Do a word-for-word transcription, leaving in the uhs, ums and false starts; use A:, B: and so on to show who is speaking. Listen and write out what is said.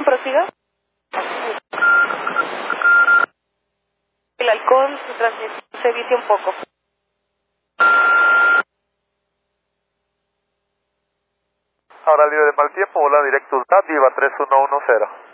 A: prosiga. El alcohol, su transmisión se vicia un poco.
B: Ahora libre de mal tiempo, vola directo Ulta, Viva tres uno uno cero.